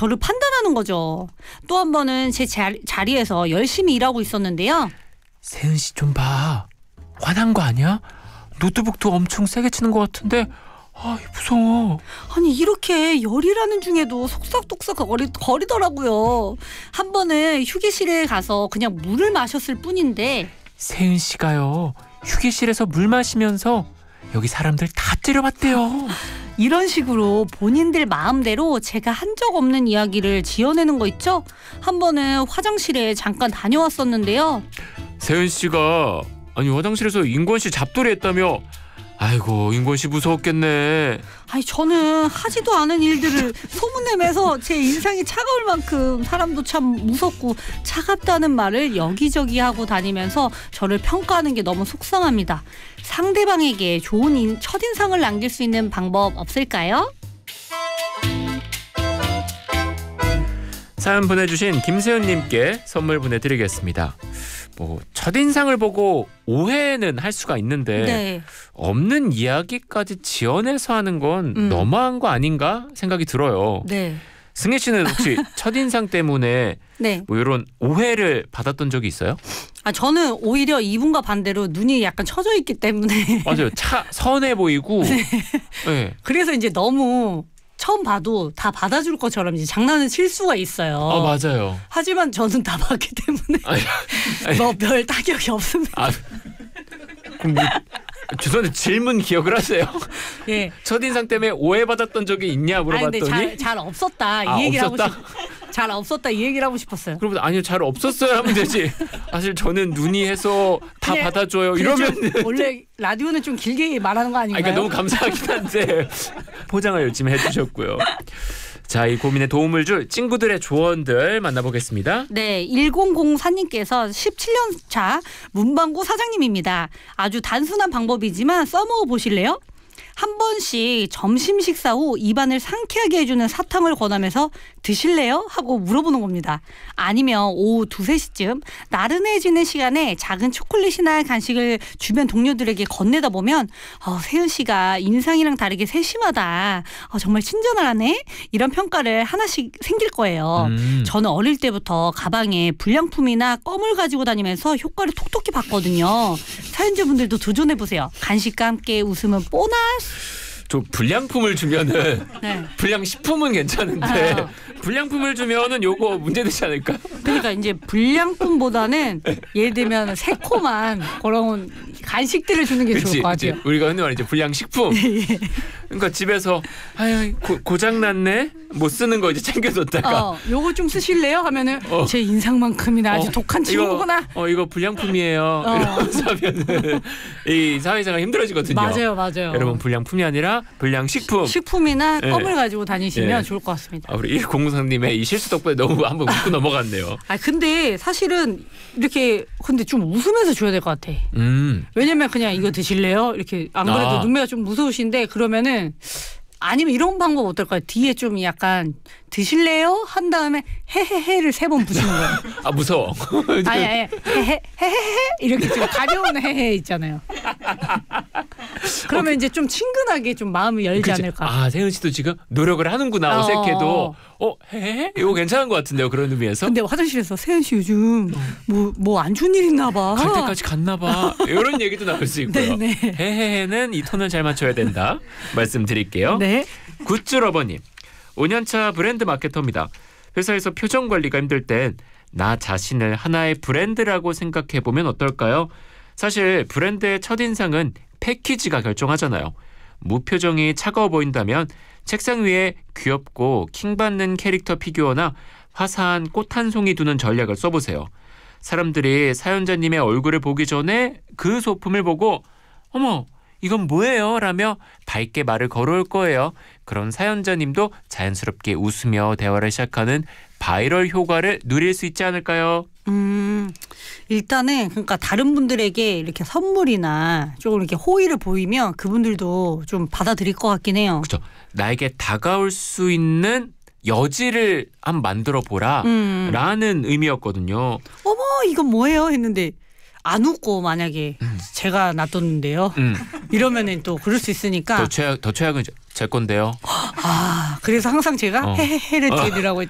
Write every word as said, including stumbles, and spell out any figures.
저를 판단하는 거죠. 또 한 번은 제 자리, 자리에서 열심히 일하고 있었는데요. 세은 씨 좀 봐. 화난 거 아니야? 노트북도 엄청 세게 치는 것 같은데 아 무서워. 아니 이렇게 열일하는 중에도 속삭독삭 거리, 거리더라고요. 한 번은 휴게실에 가서 그냥 물을 마셨을 뿐인데 세은 씨가요 휴게실에서 물 마시면서 여기 사람들 다 찌려봤대요. 이런 식으로 본인들 마음대로 제가 한 적 없는 이야기를 지어내는 거 있죠? 한 번은 화장실에 잠깐 다녀왔었는데요. 세은 씨가 아니 화장실에서 인권 씨 잡돌이 했다며. 아이고 인권 씨 무서웠겠네. 아니 저는 하지도 않은 일들을 소문내면서 제 인상이 차가울 만큼 사람도 참 무섭고 차갑다는 말을 여기저기 하고 다니면서 저를 평가하는 게 너무 속상합니다. 상대방에게 좋은 인, 첫인상을 남길 수 있는 방법 없을까요? 사연 보내주신 김세훈님께 선물 보내드리겠습니다. 뭐 첫인상을 보고 오해는 할 수가 있는데 네. 없는 이야기까지 지어내서 하는 건 음. 너무한 거 아닌가 생각이 들어요. 네. 승혜 씨는 혹시 첫인상 때문에 네. 뭐 이런 오해를 받았던 적이 있어요? 아 저는 오히려 이분과 반대로 눈이 약간 처져 있기 때문에 맞아요. 차 선해 보이고. 네. 네. 그래서 이제 너무 처음 봐도 다 받아줄 것처럼 이제 장난을 칠 수가 있어요. 아 맞아요. 하지만 저는 다 봤기 때문에 뭐 별 타격이 없습니다. 아, 그럼 뭐, 죄송한데 질문 기억을 하세요? 예. 첫인상 때문에 오해받았던 적이 있냐 물어봤더니 아니, 근데 잘, 잘 없었다 이 아, 얘기를 없었다? 하고 싶. 잘 없었다 이 얘기를 하고 싶었어요. 그럼 아니요 잘 없었어요 하면 되지. 사실 저는 눈이 해서 다 그래, 받아줘요 그래, 이러면 원래 라디오는 좀 길게 말하는 거 아닌가요? 아, 그러니까 너무 감사하긴 한데 포장을 열심히 해주셨고요. 자, 이 고민에 도움을 줄 친구들의 조언들 만나보겠습니다. 네, 일공공사님께서 십칠 년 차 문방구 사장님입니다. 아주 단순한 방법이지만 써먹어 보실래요? 한 번씩 점심 식사 후 입안을 상쾌하게 해주는 사탕을 권하면서 드실래요? 하고 물어보는 겁니다. 아니면 오후 두세 시쯤 나른해지는 시간에 작은 초콜릿이나 간식을 주변 동료들에게 건네다 보면 어, 세은 씨가 인상이랑 다르게 세심하다. 어, 정말 친절하네. 이런 평가를 하나씩 생길 거예요. 음. 저는 어릴 때부터 가방에 불량품이나 껌을 가지고 다니면서 효과를 톡톡히 봤거든요. 사연자분들도 도전해보세요. 간식과 함께 웃으면 보너스. 저 불량품을 주면은 네. 불량식품은 괜찮은데 아. 불량품을 주면은 요거 문제되지 않을까? 그러니까 이제 불량품보다는 예를 들면 새콤한 그런 간식들을 주는 게 그치, 좋을 것 그치. 같아요. 우리가 흔히 말하는 이제 불량식품. 그러니까 집에서 아유 고, 고장났네 못 쓰는 거 이제 챙겨뒀다가 어, 요거 좀 쓰실래요? 하면은 어. 제 인상만큼이나 아주 어, 독한 친구구나. 이거, 어 이거 불량품이에요. 어. 이러면서 하면은 이 사회생활 힘들어지거든요. 맞아요, 맞아요. 여러분 불량품이 아니라 불량식품. 식품이나 네. 껌을 가지고 다니시면 네. 좋을 것 같습니다. 아, 우리 일공사님의 이 실수 덕분에 너무 한번 웃고 넘어갔네요. 아 근데 사실은 이렇게 근데 좀 웃으면서 줘야 될 것 같아. 음. 왜냐면 그냥 이거 드실래요? 이렇게 안 그래도 아. 눈매가 좀 무서우신데 그러면은 아니면 이런 방법 어떨까요? 뒤에 좀 약간 드실래요? 한 다음에 헤헤헤를 세 번 붙이는 거예요. 아 무서워. 아니 아니 헤헤 헤헤헤 이렇게 좀 가벼운 헤헤 있잖아요. 그러면 어, 이제 좀 친근하게 좀 마음을 열지 그치? 않을까. 아 세은 씨도 지금 노력을 하는구나. 어색해도 어. 어 헤헤 이거 괜찮은 것 같은데요. 그런 의미에서. 근데 화장실에서 세은 씨 요즘 뭐 뭐 안 좋은 일 있나 봐. 갈 때까지 갔나 봐. 이런 얘기도 나올 수 있고요. 네네. 헤헤헤는 이 톤을 잘 맞춰야 된다. 말씀드릴게요. 네. 굿즈러버님. 오 년차 브랜드 마케터입니다. 회사에서 표정 관리가 힘들 땐 나 자신을 하나의 브랜드라고 생각해보면 어떨까요? 사실 브랜드의 첫인상은 패키지가 결정하잖아요. 무표정이 차가워 보인다면 책상 위에 귀엽고 킹받는 캐릭터 피규어나 화사한 꽃 한 송이 두는 전략을 써보세요. 사람들이 사연자님의 얼굴을 보기 전에 그 소품을 보고 어머 이건 뭐예요? 라며 밝게 말을 걸어올 거예요. 그런 사연자님도 자연스럽게 웃으며 대화를 시작하는 바이럴 효과를 누릴 수 있지 않을까요? 음, 일단은 그러니까 다른 분들에게 이렇게 선물이나 조금 이렇게 호의를 보이면 그분들도 좀 받아들일 것 같긴 해요. 그렇죠. 나에게 다가올 수 있는 여지를 한번 만들어 보라 음. 라는 의미였거든요. 어머 이건 뭐예요? 했는데 안 웃고 만약에 음. 제가 놔뒀는데요. 음. 이러면은 또 그럴 수 있으니까. 더 최악, 더 최악은 제 건데요. 아 그래서 항상 제가 어. 헤헤헤를 어. 드리라고